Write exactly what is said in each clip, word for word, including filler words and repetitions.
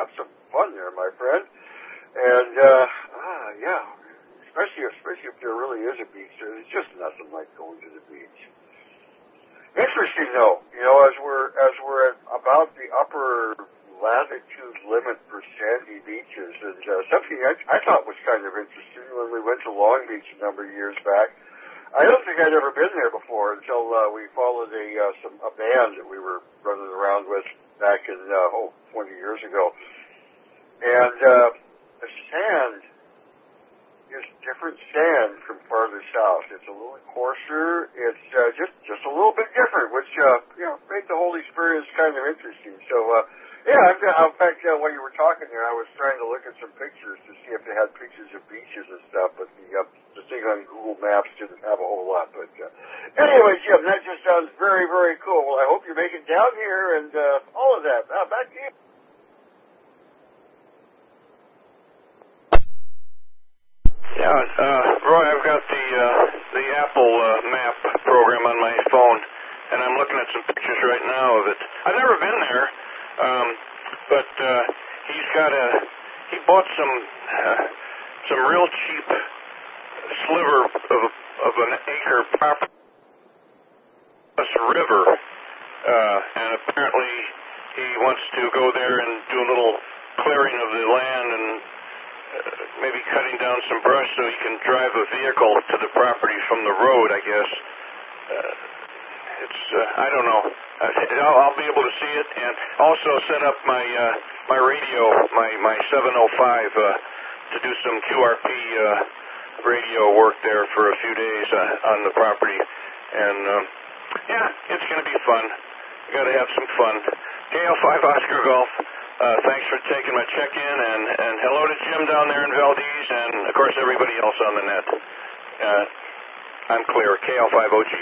have some fun there, my friend. And, uh, ah, yeah, especially, especially if there really is a beach. There's just nothing like going to the beach. Interesting, though, you know, as we're, as we're at about the upper latitude limit for sandy beaches, and uh, something I, I thought was kind of interesting when we went to Long Beach a number of years back. I don't think I'd ever been there before until uh, we followed a, uh, some, a band that we were running around with back in, uh, oh, twenty years ago. And uh, the sand is different sand from farther south. It's a little coarser. It's uh, just just a little bit different, which uh, you know made the whole experience kind of interesting. So uh, yeah, I've got, in fact, uh, while you were talking there, I was trying to look at some pictures to see if they had pictures of beaches and stuff, but the uh, the thing on Google Maps didn't have a whole lot. But uh, anyway, Jim, that just sounds very very cool. Well, I hope you make it down here and uh, all of that. Uh, back to you. Yeah, uh, Roy, I've got the uh, the Apple uh, Map program on my phone, and I'm looking at some pictures right now of it. I've never been there, um, but uh, he's got a he bought some uh, some real cheap sliver of of an acre property, this river, uh, and apparently he wants to go there and do a little clearing of the land and Uh, maybe cutting down some brush so you can drive a vehicle to the property from the road, I guess. Uh, it's, uh, I don't know. I'll, I'll be able to see it and also set up my uh, my radio, my, my seven oh five, uh, to do some Q R P uh, radio work there for a few days uh, on the property. And, uh, yeah, it's going to be fun. You got to have some fun. K L five Oscar Golf. Uh, thanks for taking my check-in, and, and hello to Jim down there in Valdez, and, of course, everybody else on the net. Uh, I'm clear, K L five O G.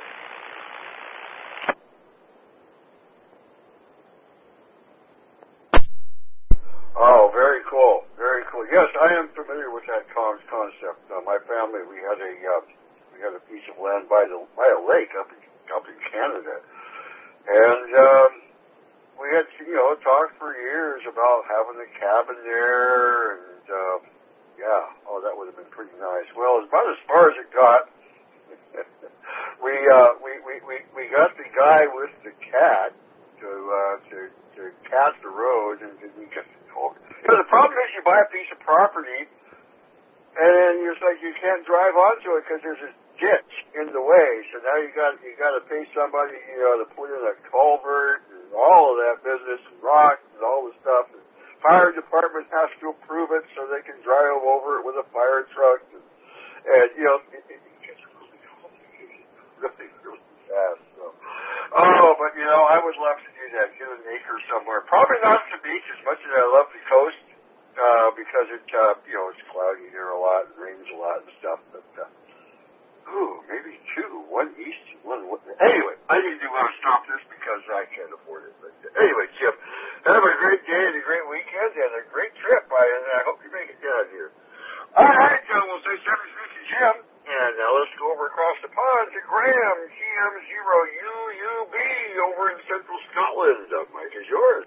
Oh, very cool, very cool. Yes, I am familiar with that con- concept. Uh, my family, we had a uh, we had a piece of land by the by a lake up in, up in Canada, and um, we had, you know, talked for years about having a cabin there, and, uh, yeah, oh, that would have been pretty nice. Well, it's about as far as it got. we, uh, we, we, we, we got the guy with the cat to, uh, to, to cat the road, and, and we just, oh, you know, the problem is you buy a piece of property, and it's like you can't drive onto it because there's a ditch in the way, so now you got, you got to pay somebody, you know, to put in a culvert, all of that business, and rocks, and all the stuff. And fire department has to approve it so they can drive over it with a fire truck. And, and you know, it, it, it gets really complicated, really, really fast. So. Oh, but, you know, I would love to do that, get an acre somewhere. Probably not the beach as much as I love the coast, uh, because it, uh, you know, it's cloudy here a lot, and rains a lot and stuff. But, uh, ooh, maybe two, one east, one west. Anyway, I need to uh, stop this because I can't afford it. But uh, anyway, Jim, have a great day and a great weekend and a great trip. I, and I hope you make it down here. All right, uh, we'll say seven three to Jim. And now let's go over across the pond to Graham, G M zero U U B over in central Scotland. Uh, Mike is yours.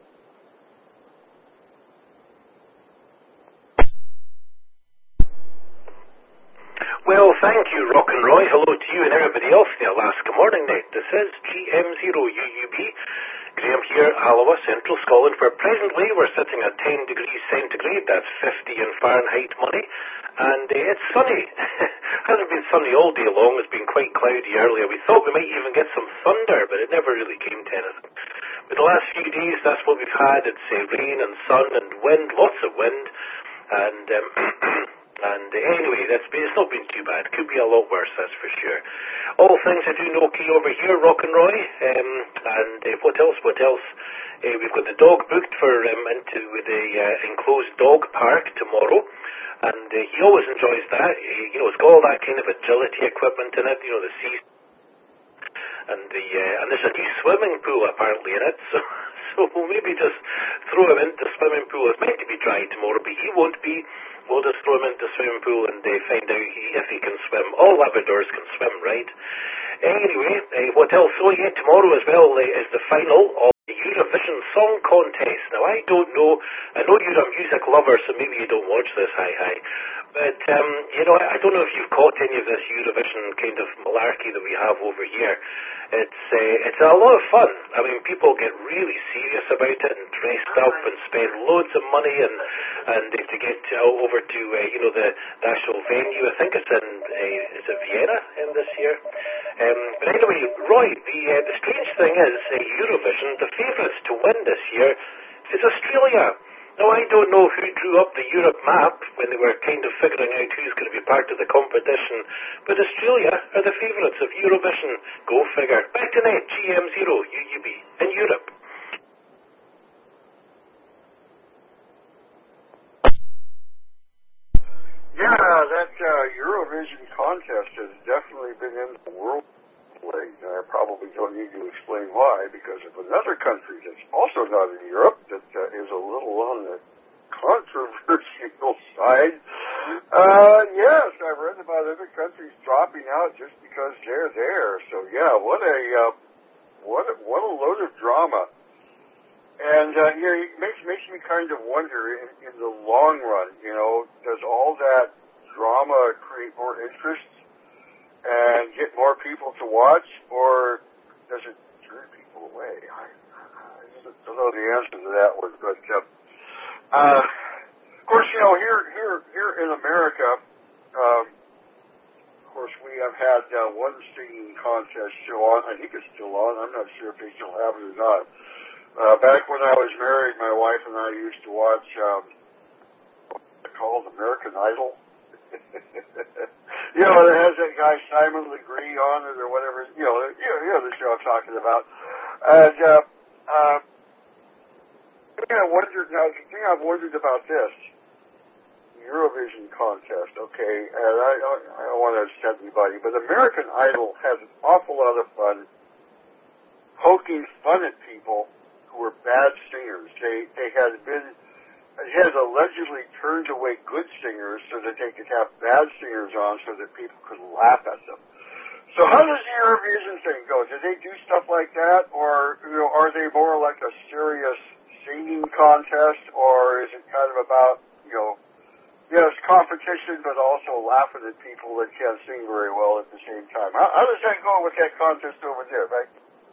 Well, thank you, Rock and Roy. Hello to you and everybody else in the Alaska Morning Net. This is G M zero U U B. Graham here, Alloa, Central Scotland, where presently we're sitting at ten degrees centigrade. That's fifty in Fahrenheit money. And uh, it's sunny. Hasn't been sunny all day long. It's been quite cloudy earlier. We thought we might even get some thunder, but it never really came to anything. But the last few days, that's what we've had. It's uh, rain and sun and wind, lots of wind. And... Um, And uh, anyway, that's been, it's not been too bad. Could be a lot worse, that's for sure. All things are doing okay over here, Rock and Roy. Um, and uh, what else, what else? Uh, we've got the dog booked for um, into the uh, enclosed dog park tomorrow. And uh, he always enjoys that. Uh, you know, it's got all that kind of agility equipment in it, you know, the sea. And, the, uh, and there's a new swimming pool apparently in it, so... So we'll maybe just throw him into the swimming pool. It's meant to be dry tomorrow, but he won't be. we'll just throw him into the swimming pool and uh, find out he, if he can swim. All Labradors can swim, right? Anyway, uh, what else? Oh yeah, tomorrow as well uh, is the final of the Eurovision Song Contest. Now I don't know, I know you're a music lover, so maybe you don't watch this, hi hi. But, um, you know, I don't know if you've caught any of this Eurovision kind of malarkey that we have over here. It's uh, it's a lot of fun. I mean, people get really serious about it and dressed up and spend loads of money and and uh, to get uh, over to, uh, you know, the, the actual venue. I think it's in, uh, is it Vienna in this year? Um, but anyway, Roy, the, uh, the strange thing is, uh, Eurovision, the favourites to win this year is Australia. Now, I don't know who drew up the Europe map when they were kind of figuring out who's going to be part of the competition, but Australia are the favourites of Eurovision. Go figure. Back to net, G M zero, U U B, in Europe. Yeah, that uh, Eurovision contest has definitely been in the world lately. I probably don't need to explain why, because of another country that's also not in Europe that uh, is a little on the controversial side. Uh, yes, I've read about other countries dropping out just because they're there. So yeah, what a uh, what a, what a load of drama. And uh, you know, it makes makes me kind of wonder in, in the long run, you know, does all that drama create more interest and get more people to watch, or does it turn people away? I, I don't know the answer to that one, but uh, uh, of course, you know, here here here in America, um, of course, we have had uh, one singing contest show on. I think it's still on. I'm not sure if they still have it or not. Uh, back when I was married, my wife and I used to watch um, what's it called, American Idol. You know, it has that guy Simon Legree on it or whatever. You know, you know, you know the show I'm talking about. And uh, uh, the thing I wondered now, the thing I've wondered about this Eurovision contest, okay, and I, I, I don't want to upset anybody, but American Idol has an awful lot of fun poking fun at people who were bad singers. They they had been. It has allegedly turned away good singers so that they could have bad singers on so that people could laugh at them. So how does the Eurovision thing go? Do they do stuff like that, or you know, are they more like a serious singing contest, or is it kind of about, you know, yes, competition, but also laughing at people that can't sing very well at the same time? How, how does that go with that contest over there, right?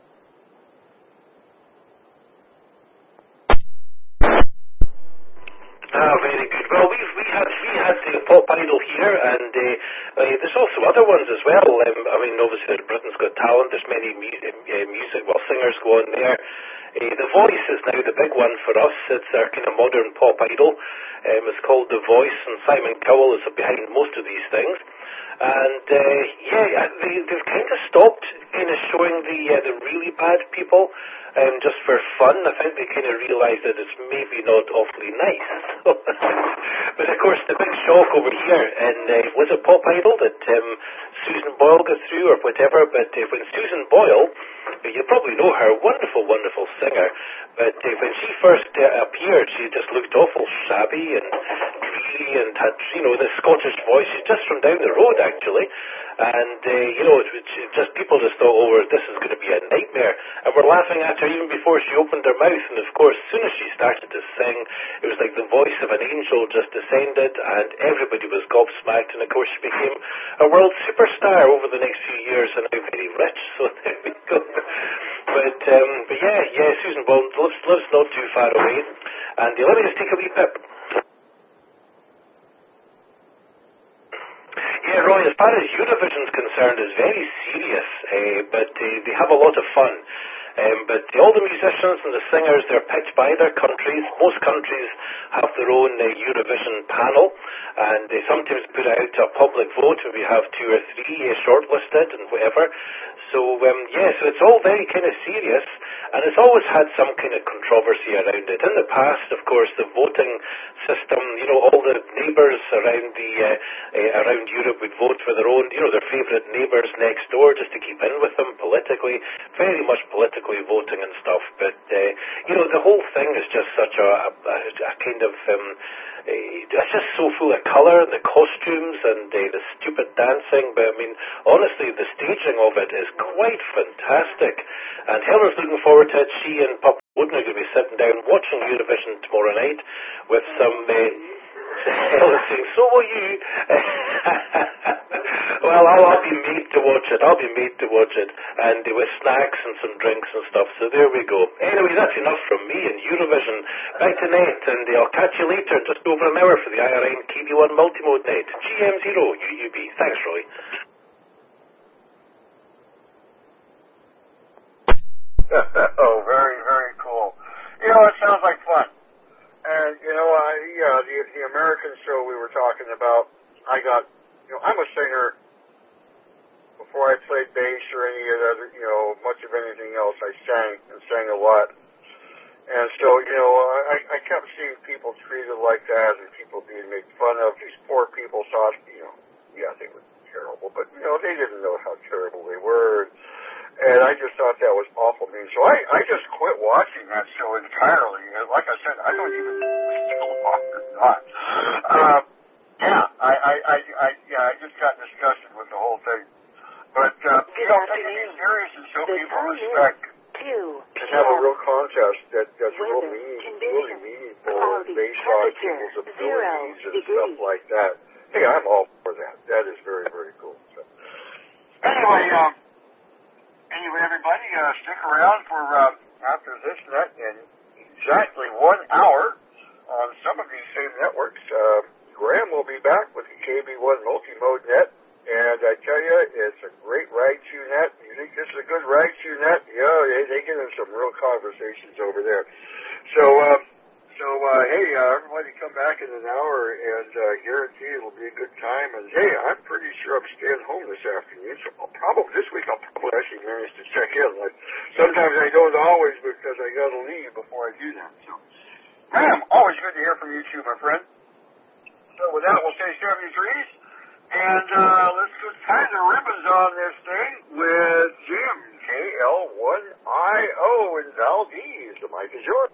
Ah, very good. Well, we've, we had we had the Pop Idol here, and uh, uh, there's also other ones as well. Um, I mean, obviously, Britain's Got Talent. There's many mu- uh, music, well, singers go on there. Uh, the Voice is now the big one for us. It's our kind of modern Pop Idol. Um, it's called The Voice, and Simon Cowell is behind most of these things. And uh, yeah, they, they've kind of stopped kind of showing the uh, the really bad people um, just for fun. I think they kind of realised that it's maybe not awfully nice. But of course, the big shock over here, and uh, was it Pop Idol that um, Susan Boyle got through or whatever? But uh, when Susan Boyle, you probably know her, wonderful, wonderful singer, but uh, when she first uh, appeared, she just looked awful shabby and dreary and had, you know, the Scottish voice. She's just from down the road, actually. And, uh, you know, it, it just people just thought, oh, this is going to be a nightmare. And we're laughing at her even before she opened her mouth. And, of course, as soon as she started to sing, it was like the voice of an angel just descended, and everybody was gobsmacked. And, of course, she became a world superstar over the next few years and now very rich. So there we go. But, um, but yeah, yeah, Susan Boyle lives, lives not too far away. And uh, let me just take a wee pip. Yeah, Roy, as far as Eurovision's concerned, it's very serious, uh, but uh, they have a lot of fun. Um, but all the musicians and the singers, they're picked by their countries. Most countries have their own uh, Eurovision panel, and they sometimes put out a public vote where we have two or three uh, shortlisted and whatever. So, um, yeah, so it's all very kind of serious, and it's always had some kind of controversy around it. In the past, of course, the voting system, you know, all the neighbours around the uh, uh, around Europe would vote for their own, you know, their favourite neighbours next door just to keep in with them politically, very much politically voting and stuff. But, uh, you know, the whole thing is just such a, a, a kind of... Um, it's just so full of colour, and the costumes and uh, the stupid dancing. But I mean, honestly, the staging of it is quite fantastic. And Helen's looking forward to it. She and Papa Woden are going to be sitting down watching Eurovision tomorrow night with some. Uh, Helen's saying, "So will you?" Well, I'll, I'll be made to watch it. I'll be made to watch it, and uh, with snacks and some drinks and stuff. So there we go. Anyway, that's enough from me and Eurovision. Back to Nate, and uh, I'll catch you later. Just over an hour for the I R N K B one Multimode Night. G M zero U U B. Thanks, Roy. Oh, very, very cool. You know, it sounds like fun. And, you know, I, yeah, the, the American show we were talking about, I got, you know, I'm a singer. Before I played bass or any of the other, you know, much of anything else, I sang and sang a lot. And so, you know, I, I kept seeing people treated like that and people being made fun of. These poor people thought, you know, yeah, they were terrible, but, you know, they didn't know how terrible they were. And I just thought that was awful mean. So I, I just quit watching that show entirely. And like I said, I don't even still watch it not. Uh, yeah, I, I, I, I, yeah, I just got disgusted with the whole thing. But, uh, you know, take it serious and show people respect. And have a real contest that, that's real meaning, really meaningful based on people's abilities and stuff like that. Hey, I'm all for that. That is very, very cool. So, anyway, um, Anyway, everybody, uh, stick around for uh, after this net in exactly one hour on some of these same networks. Uh, Graham will be back with the K B one Multimode Net, and I tell you, it's a great ride-to net. You think this is a good ride-to net? Yeah, they, they get in some real conversations over there. So, uh, so uh, hey, uh, everybody come back in an hour, and uh, guarantee it'll be a good time. And hey, I'm pretty sure I'm staying home this afternoon, so I'll probably this week I'll probably actually manage to check in. Like sometimes I don't always because I got to leave before I do that. So, Graham, always good to hear from you too, my friend. So with that, we'll say seventy-threes, and uh, let's just tie the ribbons on this thing with Jim K L one I O in Valdez. The mic is yours.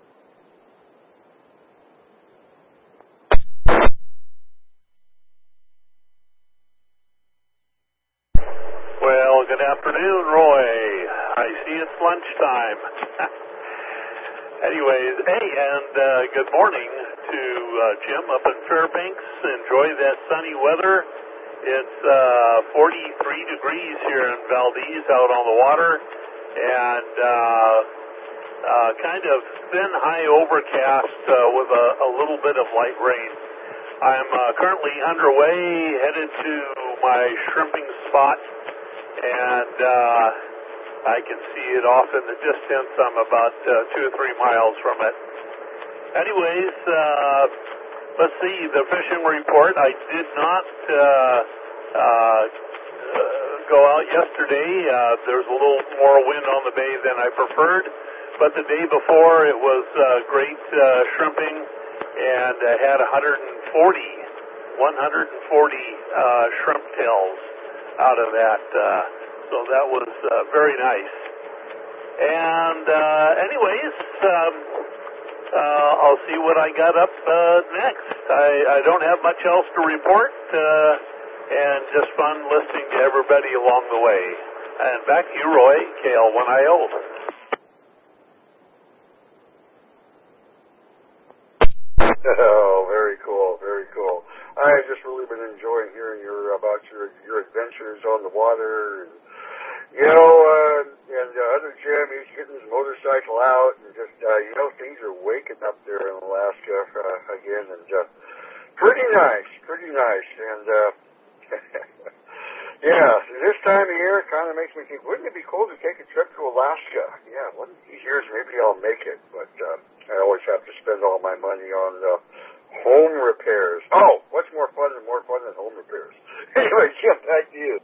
Well, good afternoon, Roy. I see it's lunchtime. Anyways, hey, and uh, good morning to uh, Jim up in Fairbanks. Enjoy that sunny weather. It's uh, forty-three degrees here in Valdez out on the water, and uh, uh, kind of thin, high overcast uh, with a, a little bit of light rain. I'm uh, currently underway, headed to my shrimping spot. And uh, I can see it off in the distance. I'm about uh, two or three miles from it. Anyways, uh, let's see, the fishing report. I did not uh, uh, go out yesterday. Uh, there's a little more wind on the bay than I preferred. But the day before, it was uh, great uh, shrimping, and I had one hundred forty, one hundred forty uh, shrimp tails out of that, uh, so that was uh, very nice. And uh, anyways, um, uh, I'll see what I got up uh, next. I, I don't have much else to report, uh, and just fun listening to everybody along the way. And back to you, Roy, K L one I O. Oh, very cool, very cool. I've just really been enjoying hearing your about your your adventures on the water, and you know, uh, and uh, other Jim, he's getting his motorcycle out, and just uh, you know, things are waking up there in Alaska uh, again, and uh, pretty nice, pretty nice, and uh, yeah, this time of year kind of makes me think, wouldn't it be cool to take a trip to Alaska? Yeah, one of these years maybe I'll make it, but uh, I always have to spend all my money on uh, home repairs. Oh, what's more fun and more fun than home repairs? Anyway, Jim, back to you.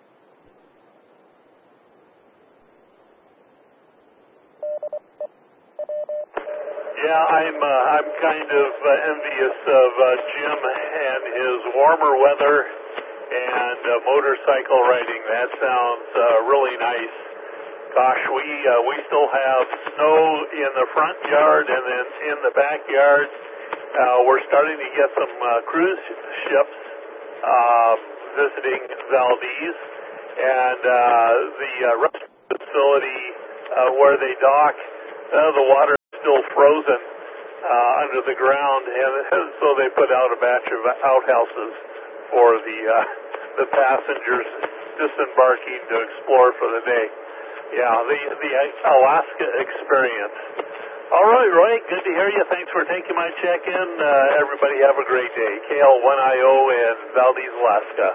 Yeah, I'm uh, I'm kind of uh, envious of uh, Jim and his warmer weather and uh, motorcycle riding. That sounds uh, really nice. Gosh, we uh, we still have snow in the front yard and then in the backyard. Uh, we're starting to get some uh, cruise ships uh, visiting Valdez, and uh, the uh, rest facility uh, where they dock, uh, the water is still frozen uh, under the ground, and, and so they put out a batch of outhouses for the uh, the passengers disembarking to explore for the day. Yeah, the the Alaska experience. All right, Roy, good to hear you. Thanks for taking my check-in. Uh, everybody have a great day. K L one I O in Valdez, Alaska.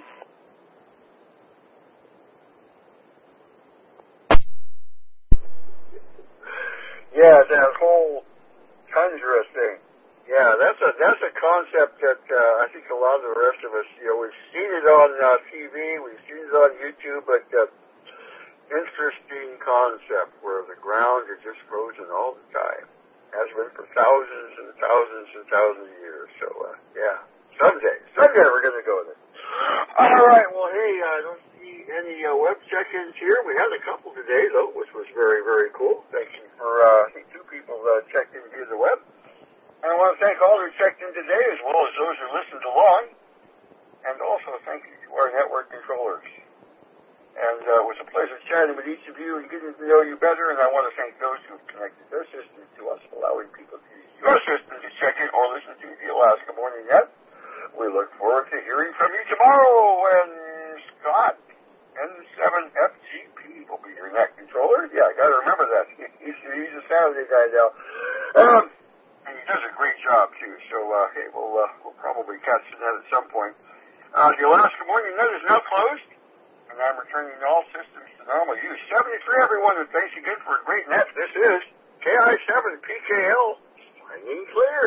Yeah, that whole tundra thing. Yeah, that's a that's a concept that uh, I think a lot of the rest of us, you know, we've seen it on uh, T V, we've seen it on YouTube, but uh, interesting concept where the ground is just frozen all the time. Has been for thousands and thousands and thousands of years. So, uh, yeah, someday, someday we're going to go there. All right, well, hey, I don't see any uh, web check-ins here. We had a couple today, though, which was very, very cool. Thank you for, uh, I think two people uh, checked in via the web. And I want to thank all who checked in today, as well as those who listened along. And also thank you to our network controllers. And uh, it was a pleasure chatting with each of you and getting to know you better. And I want to thank those who have connected their systems to us, allowing people to use your system to check in or listen to the Alaska Morning Net. We look forward to hearing from you tomorrow when Scott, N seven F G P, will be your net controller. Yeah, I got to remember that. He's, he's a Saturday guy now. Um, and he does a great job, too. So, uh, hey, we'll, uh, we'll probably catch the net at some point. Uh, the Alaska Morning Net is now closed. And I'm returning all systems to normal use. seventy-three, everyone, and thanks again for a great net. This is K I seven P K L, signing clear.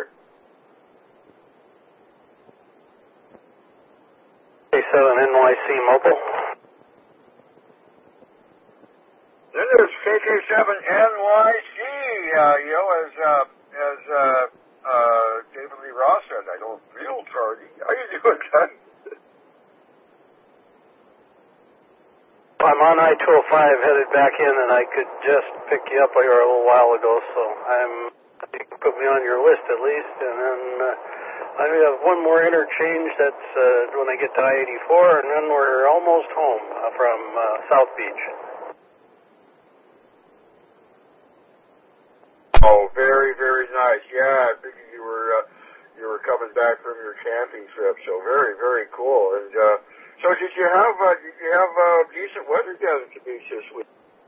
K seven N Y C Mobile. Then there's K K seven N Y C, uh, you know, as, uh, as, uh, uh, David Lee Ross said, I don't feel tardy. How you doing, son? I'm on I two oh five headed back in, and I could just pick you up here a little while ago, so I'm, you can put me on your list at least, and then uh, I have one more interchange that's uh, when I get to I eighty-four, and then we're almost home uh, from uh, South Beach. Oh, very, very nice. Yeah, I figured you were, uh, you were coming back from your camping trip, so very, very cool. And, uh, so did you have, uh, did you have, uh, decent weather down at the beach this week?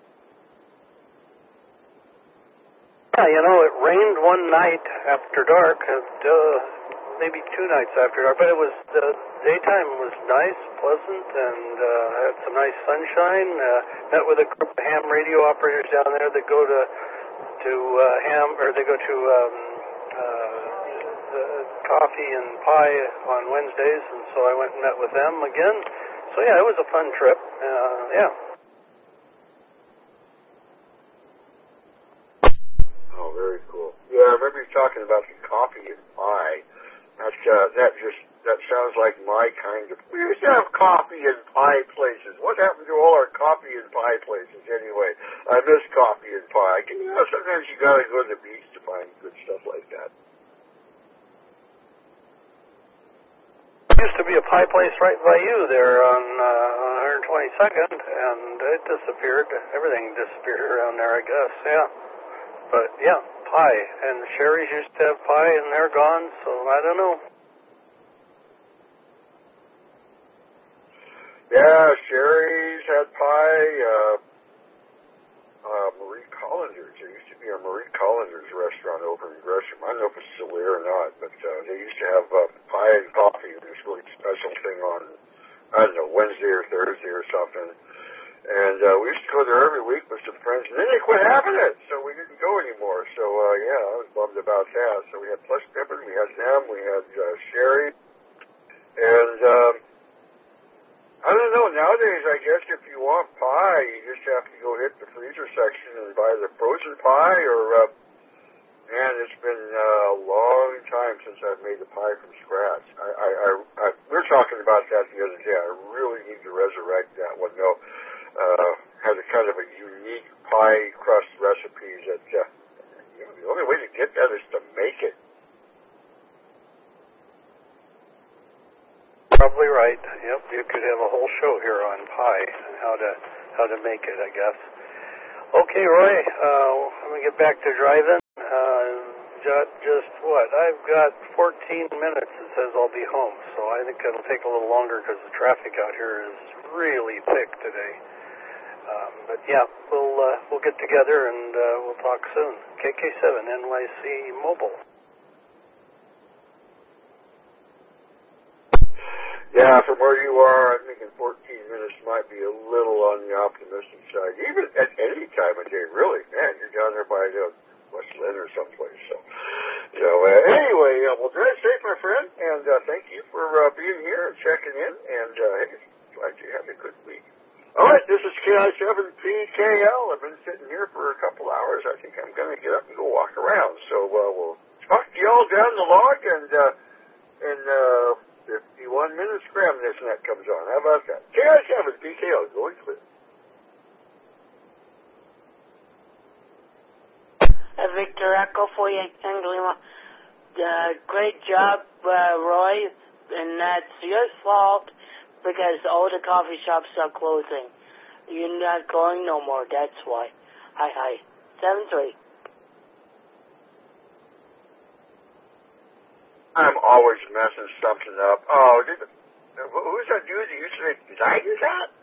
Yeah, you know, it rained one night after dark, and, uh, maybe two nights after dark, but it was, the daytime was nice, pleasant, and, uh, had some nice sunshine. Uh, met with a group of ham radio operators down there that go to, to, uh, ham, or they go to, um, uh, the coffee and pie on Wednesdays, and so I went and met with them again. So, yeah, it was a fun trip. Uh, yeah. Oh, very cool. Yeah, I remember you talking about the coffee and pie. That, uh, that just, that sounds like my kind of, we used to have coffee and pie places. What happened to all our coffee and pie places anyway? I miss coffee and pie. You know, sometimes you gotta go to the beach to find good stuff like that. There used to be a pie place right by you there on, uh, on one twenty-second, and it disappeared. Everything disappeared around there, I guess, yeah. But, yeah, pie. And Sherry's used to have pie, and they're gone, so I don't know. Yeah, Sherry's had pie. Uh, uh, Marie Collinder's. There used to be a Marie Collinder's restaurant over in Gresham. I don't know if it's still there or not, but uh, they used to have uh, pie and coffee. This really special thing on, I don't know, Wednesday or Thursday or something. And uh, we used to go there every week with some friends, and then they quit having it, so we didn't go anymore. So, uh, yeah, I was bummed about that. So we had Plus Pippin, we had them, we had uh, Sherry, and um, I don't know, nowadays I guess if you want pie, you just have to go hit the freezer section and buy the frozen pie, or, uh, man, it's been uh, a long time since I've made a pie from scratch. I, I, I, I, we were talking about that the other day. I really need to resurrect that one, though. Uh, has a kind of a unique pie crust recipe that, uh, you know, the only way to get that is to make it. exactly right. Yep, you could have a whole show here on pie and how to how to make it, I guess. Okay, Roy, uh, I'm gonna get back to driving. Uh, just, just what? I've got fourteen minutes. It says I'll be home, so I think it'll take a little longer because the traffic out here is really thick today. Um, but yeah, we'll uh, we'll get together and uh, we'll talk soon. K K seven N Y C Mobile. Yeah, from where you are, I'm thinking fourteen minutes might be a little on the optimistic side. Even at any time of day, really. Man, you're down there by uh, West Lynn or someplace. So, you know, uh, anyway, uh, well, drive safe, my friend, and uh, thank you for uh, being here and checking in, and uh, hey, glad you had a good week. All right, this is K I seven P K L. I've been sitting here for a couple hours. I think I'm going to get up and go walk around. So uh, we'll talk to y'all down the log, and uh, and uh, fifty-one minutes Graham this net comes on. How about that? K I seven P K L, going clear. Uh, Victor Echo for you, Anglima. Uh, great job, uh, Roy, and that's your fault because all the coffee shops are closing. You're not going no more, that's why. Hi, hi. seven three. I'm always messing something up. Oh, did, who's that dude that used to say, did I do that?